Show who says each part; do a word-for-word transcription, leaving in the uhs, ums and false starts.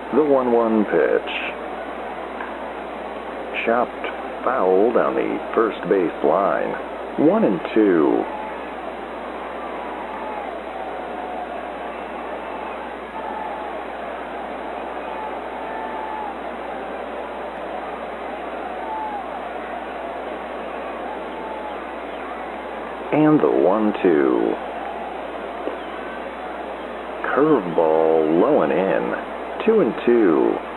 Speaker 1: The one one pitch. Chopped foul down the first base line. One and two. And the one two. Curveball low and in. Two and two.